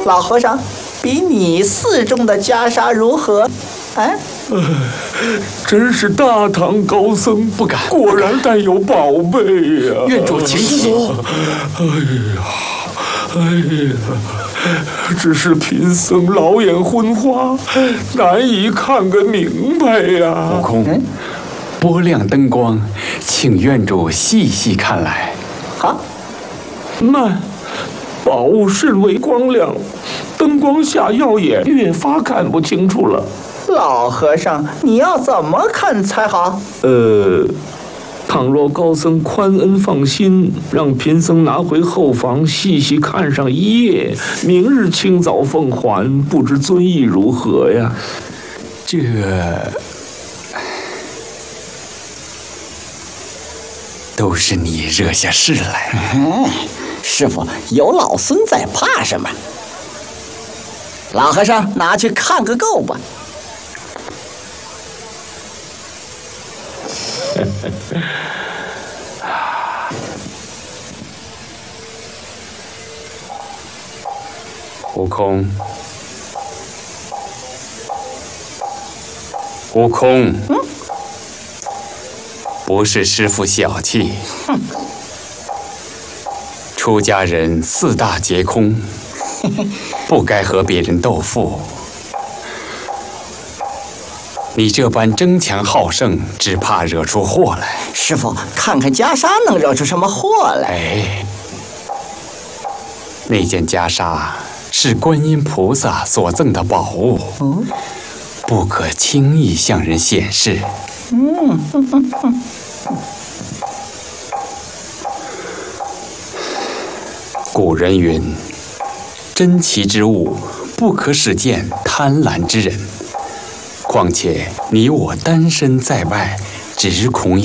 老和尚，比你寺中的袈裟如何？哎， 真是大唐高僧， 不敢， 果然带有宝贝呀！ 院主请坐。 哎呀，只是贫僧老眼昏花，难以看个明白呀。 悟空，拨亮灯光，请院主细细看来。 好， 慢，宝物甚为光亮，灯光下耀眼，越发看不清楚了。 老和尚，你要怎么看才好？ 倘若高僧宽恩放心，让贫僧拿回后房细细看上一夜，明日清早奉还，不知尊意如何呀？ 这都是你惹下事来。 师傅，有老孙在，怕什么？老和尚，拿去看个够吧。 悟空，悟空，不是师父小气，出家人四大皆空，不该和别人斗富。你这般争强好胜，只怕惹出祸来。 师傅，看看袈裟能惹出什么祸来？ 哎，那件袈裟是观音菩萨所赠的宝物，不可轻易向人显示。古人云：珍奇之物，不可使见贪婪之人。况且你我单身在外，只恐